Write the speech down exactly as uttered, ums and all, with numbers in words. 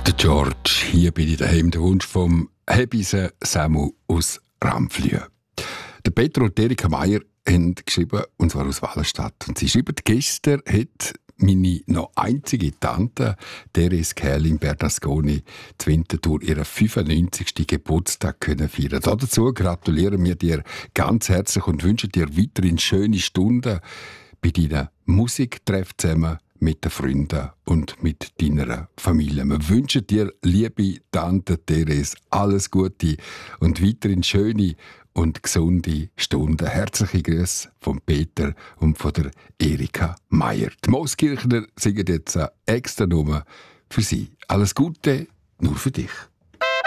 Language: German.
Der George, hier bin ich daheim, der Wunsch vom Hebise Samu aus Ramflüh. Der Peter und Erika Meier haben geschrieben, und zwar aus Wallenstadt. Und sie schreiben, gestern hat meine noch einzige Tante, Therese Kerlin Bernasconi, zu Winterthur ihren fünfundneunzigsten Geburtstag können feiern. Dazu gratulieren wir dir ganz herzlich und wünschen dir weiterhin schöne Stunden bei deinen Musiktreffen zusammen mit den Freunden und mit deiner Familie. Wir wünschen dir, liebe Tante Therese, alles Gute und weiterhin schöne und gesunde Stunden. Herzliche Grüße von Peter und von der Erika Meier. Die Mooskirchner singen jetzt eine extra Nummer für sie. Alles Gute, nur für dich.